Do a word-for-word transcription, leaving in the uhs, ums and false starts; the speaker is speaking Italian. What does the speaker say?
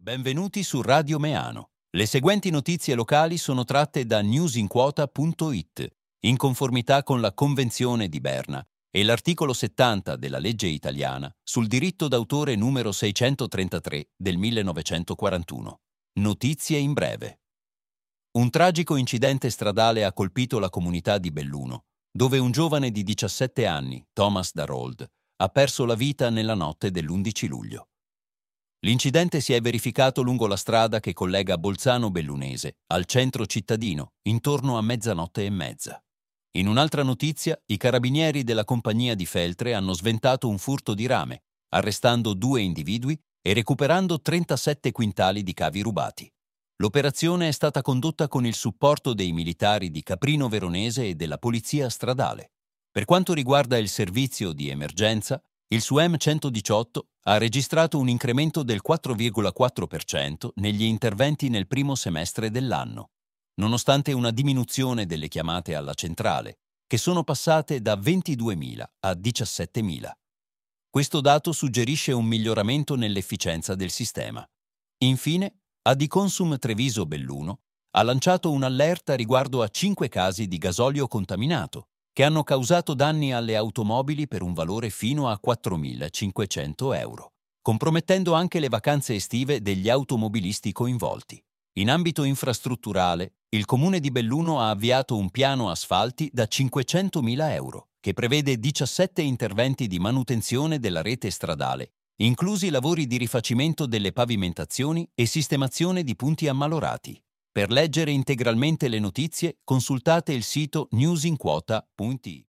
Benvenuti su Radio Meano. Le seguenti notizie locali sono tratte da newsinquota punto it, in conformità con la Convenzione di Berna e l'articolo settanta della legge italiana sul diritto d'autore numero seicentotrentatré del millenovecentoquarantuno. Notizie in breve. Un tragico incidente stradale ha colpito la comunità di Belluno, dove un giovane di diciassette anni, Thomas Darold, ha perso la vita nella notte dell'undici luglio. L'incidente si è verificato lungo la strada che collega Bolzano Bellunese al centro cittadino, intorno a mezzanotte e mezza. In un'altra notizia, i carabinieri della compagnia di Feltre hanno sventato un furto di rame, arrestando due individui e recuperando trentasette quintali di cavi rubati. L'operazione è stata condotta con il supporto dei militari di Caprino Veronese e della Polizia Stradale. Per quanto riguarda il servizio di emergenza, il SUEM centodiciotto ha registrato un incremento del quattro virgola quattro per cento negli interventi nel primo semestre dell'anno, nonostante una diminuzione delle chiamate alla centrale, che sono passate da ventiduemila a diciassettemila. Questo dato suggerisce un miglioramento nell'efficienza del sistema. Infine, Adiconsum Treviso Belluno ha lanciato un'allerta riguardo a cinque casi di gasolio contaminato, che hanno causato danni alle automobili per un valore fino a quattromilacinquecento euro, compromettendo anche le vacanze estive degli automobilisti coinvolti. In ambito infrastrutturale, il Comune di Belluno ha avviato un piano asfalti da cinquecentomila euro, che prevede diciassette interventi di manutenzione della rete stradale, inclusi lavori di rifacimento delle pavimentazioni e sistemazione di punti ammalorati. Per leggere integralmente le notizie, consultate il sito newsinquota punto it.